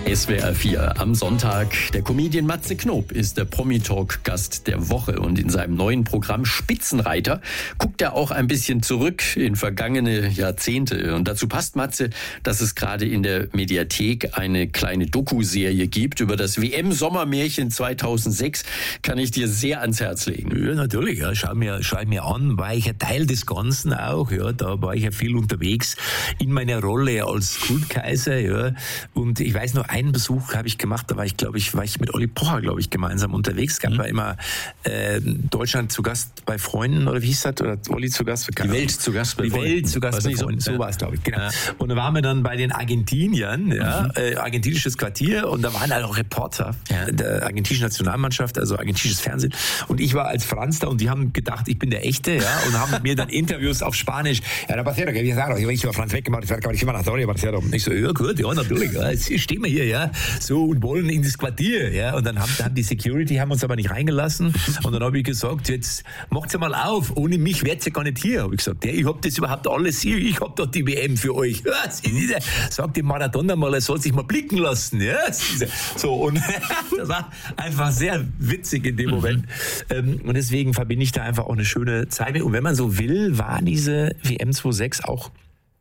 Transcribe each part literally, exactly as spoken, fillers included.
S W R vier am Sonntag. Der Comedian Matze Knob ist der Promi-Talk-Gast der Woche. Und in seinem neuen Programm Spitzenreiter guckt er auch ein bisschen zurück in vergangene Jahrzehnte. Und dazu passt, Matze, dass es gerade in der Mediathek eine kleine Doku-Serie gibt über das W M-Sommermärchen zweitausendsechs. Kann ich dir sehr ans Herz legen. Ja, natürlich. Ja. Schau mir, schau mir an, war ich ein Teil des Ganzen auch. Ja. Da war ich ja viel unterwegs in meiner Rolle als Kultkaiser. Ja. Und ich weiß noch, einen Besuch habe ich gemacht, da war ich, glaube ich, war ich mit Olli Pocher, glaube ich, gemeinsam unterwegs. Es gab mhm. immer äh, Deutschland zu Gast bei Freunden, oder wie hieß das? Oder Olli zu Gast bei Die Welt zu Gast bei Die Freunden. Welt zu Gast bei Freunden, so, so war es, glaube ich. Genau. Ja. Und da waren wir dann bei den Argentiniern, ja, mhm. äh, argentinisches Quartier, und da waren halt auch Reporter ja. der argentinischen Nationalmannschaft, also argentinisches Fernsehen. Und ich war als Franz da, und die haben gedacht, ich bin der Echte, ja, und haben mit mir dann Interviews auf Spanisch. Ja, da passiert, ich sage, ich war Franz weggemacht, ich war immer nach Sorry, und ich so, ja gut, ja, natürlich, ja, jetzt stehen wir hier, ja, so, und wollen in das Quartier, ja, und dann haben, haben die Security haben uns aber nicht reingelassen, und dann habe ich gesagt, jetzt macht's mal auf, ohne mich wärt's ja gar nicht hier, habe ich gesagt, ja, ich hab das überhaupt alles hier, ich hab doch die W M für euch, ja, sagt dem Maradona mal, er soll sich mal blicken lassen, ja, so, und das war einfach sehr witzig in dem Moment, mhm. und deswegen verbinde ich da einfach auch eine schöne Zeit mit, und wenn man so will, war diese W M zweitausendsechs auch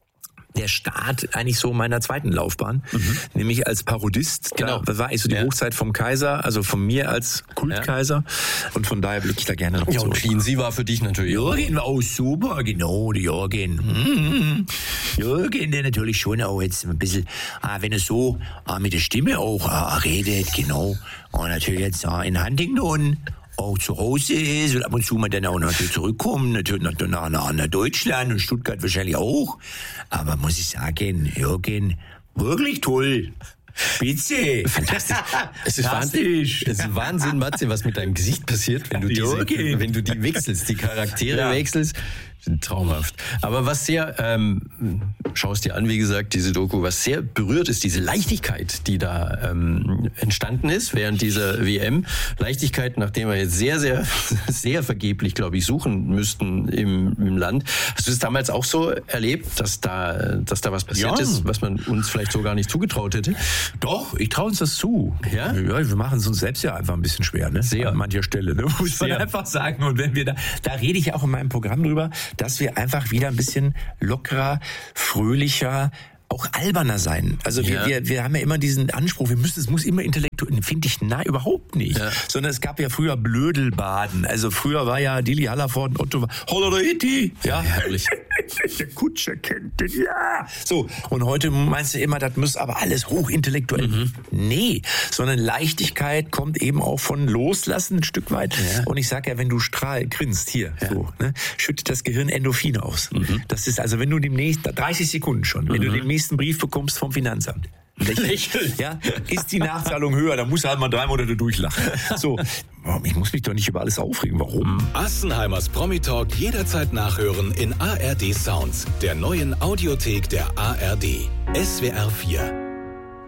der Start eigentlich so meiner zweiten Laufbahn, mhm. nämlich als Parodist. Genau. Da war eigentlich so die ja. Hochzeit vom Kaiser, also von mir als Kultkaiser. Ja. Und von daher blicke ich da gerne noch ja, zurück. Und Clean, sie war für dich natürlich. Jürgen war auch super, genau, der Jürgen. Mhm. Jürgen, der natürlich schon auch jetzt ein bisschen, ah, wenn er so ah, mit der Stimme auch ah, redet, genau. Und natürlich jetzt ah, in Huntington auch zu Hause ist und ab und zu mal dann auch natürlich zurückkommen, natürlich nach, nach, nach Deutschland und Stuttgart wahrscheinlich auch. Aber muss ich sagen, Jürgen, wirklich toll. Spitze. Fantastisch. Es ist Fantastisch. Es ist Wahnsinn, Matze, was mit deinem Gesicht passiert, wenn du diese, wenn du die wechselst, die Charaktere ja. wechselst. Sind traumhaft. Aber was sehr, ähm, schau es dir an, wie gesagt, diese Doku, was sehr berührt ist, diese Leichtigkeit, die da ähm, entstanden ist während dieser W M. Leichtigkeit, nachdem wir jetzt sehr, sehr, sehr vergeblich, glaube ich, suchen müssten im, im Land. Hast du es damals auch so erlebt, dass da, dass da was passiert ja. ist, was man uns vielleicht so gar nicht zugetraut hätte? Doch, ich traue uns das zu. Ja? Ja, wir machen es uns selbst ja einfach ein bisschen schwer, ne? Sehr. An mancher Stelle, ne? Muss man sehr. einfach sagen. Und wenn wir da, da rede ich auch in meinem Programm drüber, dass wir einfach wieder ein bisschen lockerer, fröhlicher, auch alberner sein. Also wir, ja. wir, wir haben ja immer diesen Anspruch, wir müssen, es muss immer intellektuell, finde ich, na, überhaupt nicht. Ja. Sondern es gab ja früher Blödelbaden. Also früher war ja Dili Hallervorden, Otto war, Holleriti, ja, herrlich. Der Kutscher kennt den, ja. So, und heute meinst du immer, das muss aber alles hochintellektuell. Mhm. Nee, sondern Leichtigkeit kommt eben auch von Loslassen ein Stück weit. Ja. Und ich sag ja, wenn du strahl, grinst hier, ja. so, ne, schüttet das Gehirn Endorphine aus. Mhm. Das ist also, wenn du demnächst, dreißig Sekunden schon, mhm. wenn du demnächst einen Brief bekommst vom Finanzamt. Lächeln. Ja, ist die Nachzahlung höher, dann musst du halt mal drei Monate durchlachen. So, ich muss mich doch nicht über alles aufregen. Warum? Assenheimers Promi-Talk jederzeit nachhören in A R D Sounds, der neuen Audiothek der A R D. S W R vier.